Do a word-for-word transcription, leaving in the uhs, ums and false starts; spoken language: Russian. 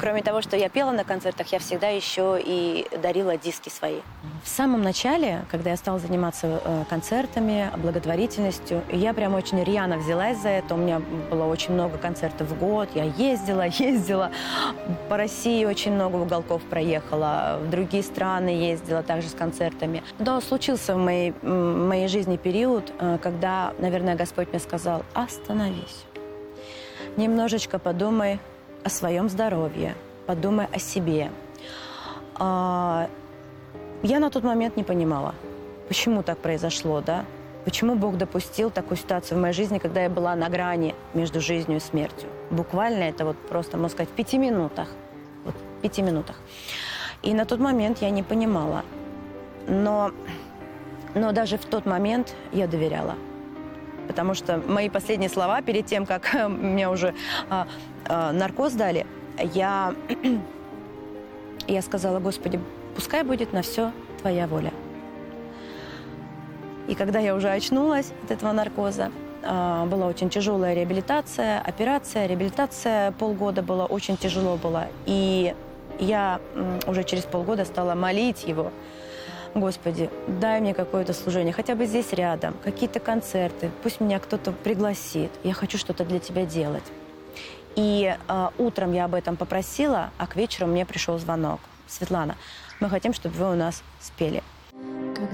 Кроме того, что я пела на концертах, я всегда еще и дарила диски свои. В самом начале, когда я стала заниматься э, концертами, благотворительностью, я прям очень рьяно взялась за это. У меня было очень много концертов в год. Я ездила, ездила по России, очень много уголков проехала, в другие страны ездила также с концертами. Но случился в моей, в моей жизни период, э, когда, наверное, Господь мне сказал: остановись, немножечко подумай о своем здоровье, подумай о себе. А, я на тот момент не понимала, почему так произошло, да? Почему Бог допустил такую ситуацию в моей жизни, когда я была на грани между жизнью и смертью. Буквально это вот просто, можно сказать, в пяти минутах. Вот, в пяти минутах. И на тот момент я не понимала. Но, но даже в тот момент я доверяла. Потому что мои последние слова перед тем, как мне уже а, а, наркоз дали, я, я сказала: Господи, пускай будет на все Твоя воля. И когда я уже очнулась от этого наркоза, а, была очень тяжелая реабилитация, операция, реабилитация полгода была, очень тяжело было. И я м, уже через полгода стала молить Его: Господи, дай мне какое-то служение, хотя бы здесь рядом, какие-то концерты, пусть меня кто-то пригласит, я хочу что-то для Тебя делать. И э, утром я об этом попросила, а к вечеру мне пришел звонок: Светлана, мы хотим, чтобы вы у нас спели.